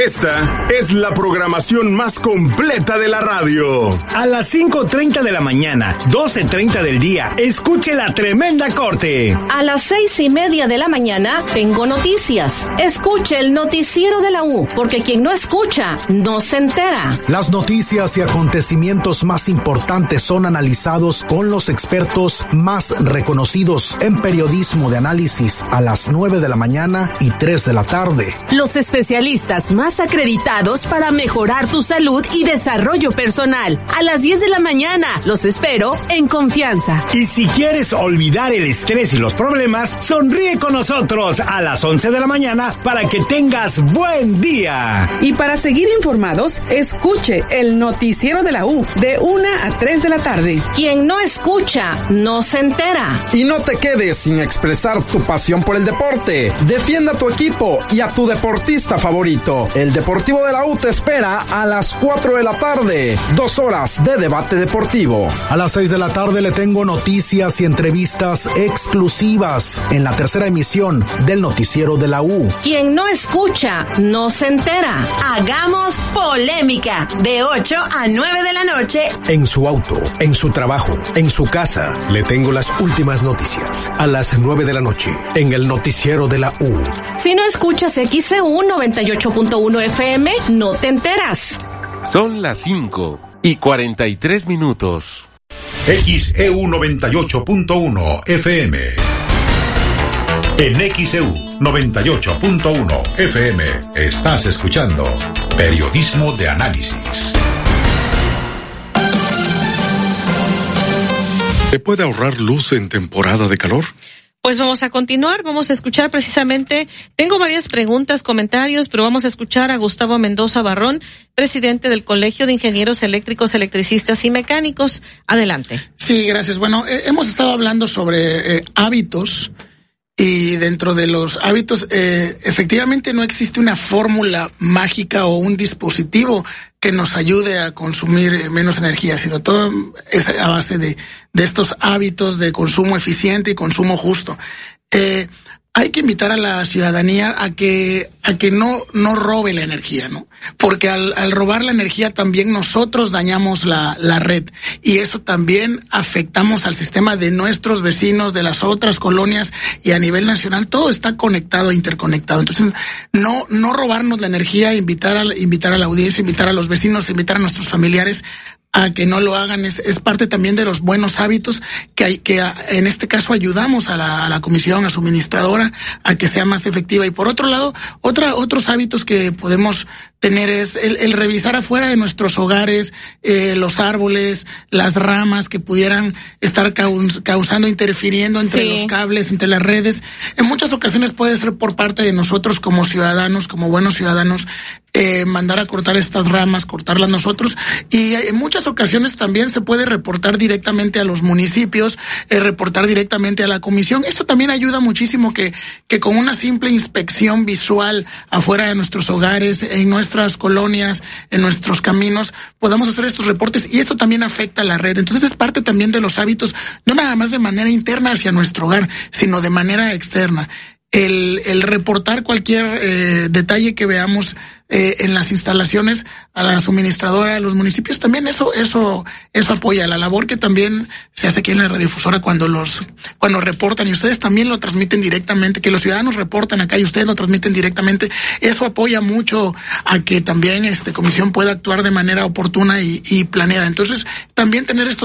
Esta es la programación más completa de la radio. A las 5:30 de la mañana, 12:30 del día, escuche La Tremenda Corte. A las 6:30 de la mañana, tengo noticias. Escuche el noticiero de la U, porque quien no escucha, no se entera. Las noticias y acontecimientos más importantes son analizados con los expertos más reconocidos en periodismo de análisis a las 9 de la mañana y 3 de la tarde. Los especialistas más acreditados para mejorar tu salud y desarrollo personal. A las 10 de la mañana, los espero en Confianza. Y si quieres olvidar el estrés y los problemas, sonríe con nosotros a las 11 de la mañana para que tengas buen día. Y para seguir informados, escuche el noticiero de la U de 1 a 3 de la tarde. Quien no escucha, no se entera. Y no te quedes sin expresar tu pasión por el deporte. Defienda a tu equipo y a tu deportista favorito. El Deportivo de la U te espera a las 4 de la tarde. 2 horas de debate deportivo. A las 6 de la tarde le tengo noticias y entrevistas exclusivas en la tercera emisión del noticiero de la U. Quien no escucha, no se entera. Hagamos polémica de 8 a 9 de la noche. En su auto, en su trabajo, en su casa, le tengo las últimas noticias. A las 9 de la noche, en el noticiero de la U. Si no escuchas XEU 98.1 FM, no te enteras. Son las 5:43. XEU 98.1 FM. En XEU 98.1 FM estás escuchando Periodismo de Análisis. ¿Se puede ahorrar luz en temporada de calor? Pues vamos a continuar, vamos a escuchar precisamente, tengo varias preguntas, comentarios, pero vamos a escuchar a Gustavo Mendoza Barrón, presidente del Colegio de Ingenieros Eléctricos, Electricistas y Mecánicos. Adelante. Sí, gracias. Bueno, hemos estado hablando sobre hábitos, y dentro de los hábitos, efectivamente no existe una fórmula mágica o un dispositivo que nos ayude a consumir menos energía, sino todo es a base de estos hábitos de consumo eficiente y consumo justo. Hay que invitar a la ciudadanía a que no robe la energía, ¿no? Porque al robar la energía también nosotros dañamos la red, y eso también afectamos al sistema de nuestros vecinos, de las otras colonias, y a nivel nacional todo está conectado, interconectado. Entonces, no robarnos la energía, invitar a la audiencia, invitar a los vecinos, invitar a nuestros familiares a que no lo hagan, es parte también de los buenos hábitos que en este caso ayudamos a la comisión, a su administradora, a que sea más efectiva. Y por otro lado, otros hábitos que podemos tener es el revisar afuera de nuestros hogares, los árboles, las ramas que pudieran estar causando, interfiriendo entre los cables, entre las redes. En muchas ocasiones puede ser por parte de nosotros como ciudadanos, como buenos ciudadanos, mandar a cortar estas ramas, cortarlas nosotros, y en muchas ocasiones también se puede reportar directamente a los municipios, reportar directamente a la comisión. Esto también ayuda muchísimo que con una simple inspección visual afuera de nuestros hogares, en nuestras colonias, en nuestros caminos, podamos hacer estos reportes, y esto también afecta a la red. Entonces es parte también de los hábitos, no nada más de manera interna hacia nuestro hogar, sino de manera externa. El reportar cualquier detalle que veamos en las instalaciones a la suministradora de los municipios, también eso apoya la labor que también se hace aquí en la radiodifusora cuando reportan, y ustedes también lo transmiten directamente, que los ciudadanos reportan acá y ustedes lo transmiten directamente. Eso apoya mucho a que también comisión pueda actuar de manera oportuna y planeada. Entonces, también tener estos